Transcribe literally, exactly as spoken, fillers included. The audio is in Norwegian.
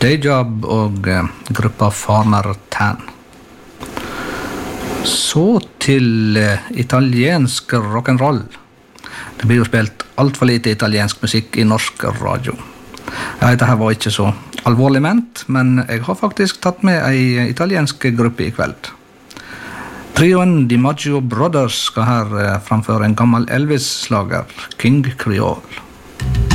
Dayjob og eh, gruppa Farmer Tan. Så til eh, italiensk rock'n'roll. Det blir jo spilt alt for lite italiensk musikk i norsk radio. Ja, dette her var ikke så alvorlig ment, men jeg har faktisk tatt med en italiensk gruppe i kveld. Trioen DiMaggio Brothers skal her eh, framføre en gammel Elvis-slager, King Creole.